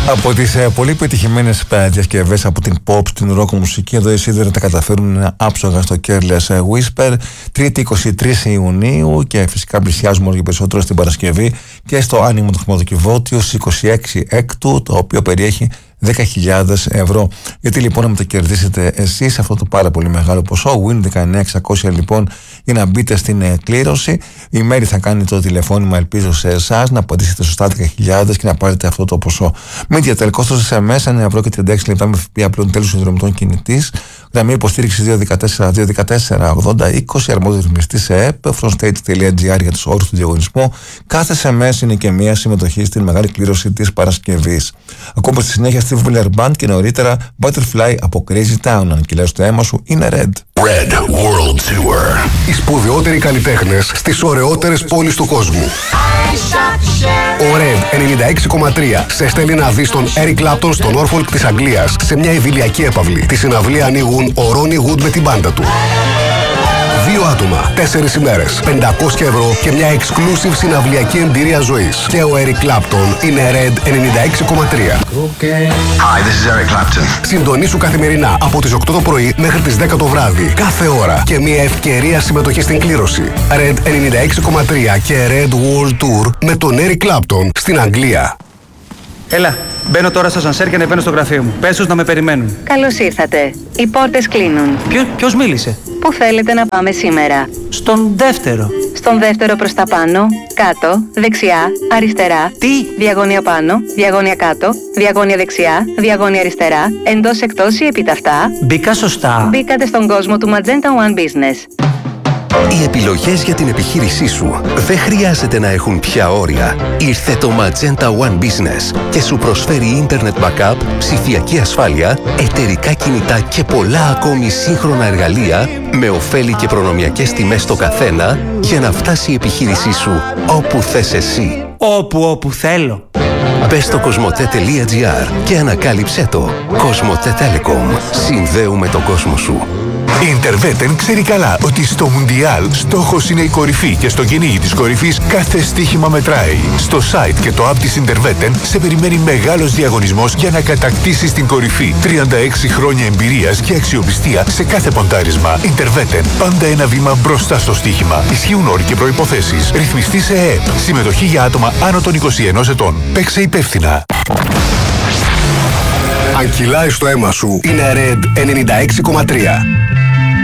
Από τις πολύ πετυχημένες διασκευές από την pop στην rock μουσική, εδώ οι Σίδερα τα καταφέρουν άψογα στο Careless Whisper, 3η 23 Ιουνίου, και φυσικά πλησιάζουμε όλο και περισσότερο στην Παρασκευή και στο άνοιγμα του χρηματοκιβώτιου στις 26 Έκτου, το οποίο περιέχει 10.000 ευρώ. Γιατί λοιπόν να μετακερδίσετε εσείς αυτό το πάρα πολύ μεγάλο ποσό, Win 19600 λοιπόν, για να μπείτε στην κλήρωση. Η Μέρη θα κάνει το τηλεφώνημα, ελπίζω σε εσάς, να απαντήσετε σωστά 10.000 και να πάρετε αυτό το ποσό. Media Tel, κόστος SMS 1 ευρώ και 36 λεπτά με ΦΠΑ πλέον τέλους συνδρομητών κινητής. Γραμμή υποστήριξη 214-214-80-20, αρμόδιο ρυθμιστή σε ΕΠ, frontstage.gr για τους όρους του διαγωνισμού. Κάθε SMS είναι και μία συμμετοχή στην μεγάλη κλήρωση της Παρασκευής. Ακόμα στη συνέχεια Steve Miller Band και νωρίτερα Butterfly από Crazy Town. Αν κυλάς το αίμα σου, είναι Red. Red World Tour. Οι σπουδαιότεροι καλλιτέχνες στις ωραιότερες πόλεις του κόσμου. Ο Red 96,3 σε στέλνει να δεις τον Eric Clapton στο Norfolk της Αγγλίας σε μια ειδηλιακή έπαυλη. Τη συναυλία ανοίγουν ο Ronnie Wood με την μπάντα του. 2 άτομα, 4 ημέρες, 500 ευρώ και μια exclusive συναυλιακή εμπειρία ζωής. Και ο Eric Clapton είναι Red 96,3. Hi, this is Eric Clapton. Συντονίσου καθημερινά από τις 8 το πρωί μέχρι τις 10 το βράδυ. Κάθε ώρα και μια ευκαιρία συμμετοχή στην κλήρωση. Red 96,3 και Red World Tour με τον Eric Clapton στην Αγγλία. Έλα, μπαίνω τώρα στο σανσέρ και ανεβαίνω στο γραφείο μου. Πες τους να με περιμένουν. Καλώς ήρθατε. Οι πόρτες κλείνουν. Ποιος μίλησε? Πού θέλετε να πάμε σήμερα? Στον δεύτερο. Στον δεύτερο προς τα πάνω, κάτω, δεξιά, αριστερά. Τι? Διαγώνια πάνω, διαγώνια κάτω, διαγώνια δεξιά, διαγώνια αριστερά, εντός εκτός ή επιταυτά. Μπήκα σωστά. Μπήκατε στον κόσμο του Magenta One Business. Οι επιλογές για την επιχείρησή σου δεν χρειάζεται να έχουν πια όρια. Ήρθε το Magenta One Business και σου προσφέρει Internet Backup, ψηφιακή ασφάλεια, εταιρικά κινητά και πολλά ακόμη σύγχρονα εργαλεία με ωφέλη και προνομιακές τιμές στο καθένα για να φτάσει η επιχείρησή σου όπου θες εσύ. Όπου θέλω. Μπες στο κοσμοτέ.gr και ανακάλυψέ το. Κοσμοτέ Telecom. Συνδέουμε τον κόσμο σου. Η Interveten ξέρει καλά ότι στο Μουντιάλ στόχος είναι η κορυφή και στο κυνήγι της κορυφής κάθε στοίχημα μετράει. Στο site και το app της Interveten σε περιμένει μεγάλος διαγωνισμός για να κατακτήσεις την κορυφή. 36 χρόνια εμπειρίας και αξιοπιστία σε κάθε ποντάρισμα. Interveten, πάντα ένα βήμα μπροστά στο στοίχημα. Ισχύουν όροι και προϋποθέσεις. Ρυθμιστή σε ΕΕΠ. Συμμετοχή για άτομα άνω των 21 ετών. Παίξε υπεύθυνα. Αν κυλάει στο αίμα σου, είναι Red 96,3.